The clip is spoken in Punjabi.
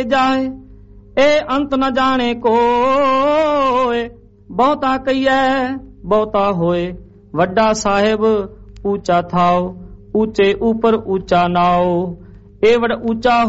ਜਾਏ ਇਹ ਅੰਤ ਨ ਜਾਣੇ ਕੋਏ। ਬਹੁਤਾ ਕਹੀਐ ਬਹੁਤਾ ਹੋਏ, ਵੱਡਾ ਸਾਹਿਬ ਊਚਾ ਥਾਓ, ਊਚੇ ਉਪਰ ਊਚਾ ਨਾਓ। ਇਹ ਵਡ ਊਚਾ